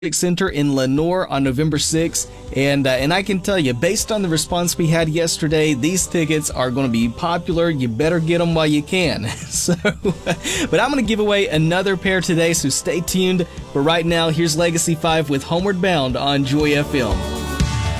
Center in Lenoir on November 6th, and I can tell you, based on the response we had yesterday, these tickets are going to be popular. You better get them while you can. So, but I'm going to give away another pair today, so stay tuned. But right now, here's Legacy 5 with Homeward Bound on Joy FM.